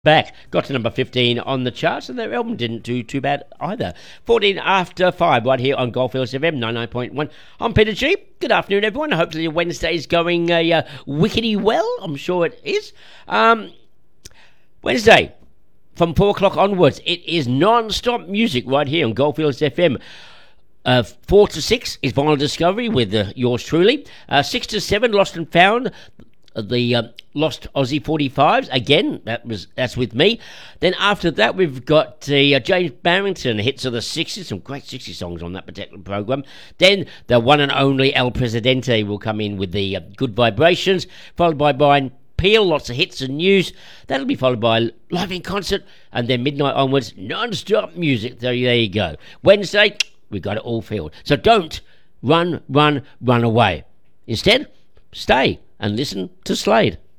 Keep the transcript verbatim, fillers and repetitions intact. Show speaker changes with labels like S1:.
S1: Back. Got to number fifteen on the charts, and their album didn't do too bad either. fourteen after five, right here on Goldfields F M ninety-nine point one. I'm Peter G. Good afternoon, everyone. Hopefully your Wednesday's going uh, uh, wickety well. I'm sure it is. Um, Wednesday, from four o'clock onwards, it is non-stop music right here on Goldfields F M. Uh, four to six is Vinyl Discovery with uh, yours truly. Uh, six to seven, Lost and Found. The uh, Lost Aussie forty-fives again. That was that's with me. Then after that, we've got the uh, James Barrington hits of the sixties. Some great sixties songs on that particular program. Then the one and only El Presidente will come in with the uh, Good Vibrations, followed by Brian Peel. Lots of hits and news. That'll be followed by live in concert, and then midnight onwards, non-stop music. There, there you go. Wednesday, we've got it all filled. So don't run, run, run away. Instead, stay and listen to Slade.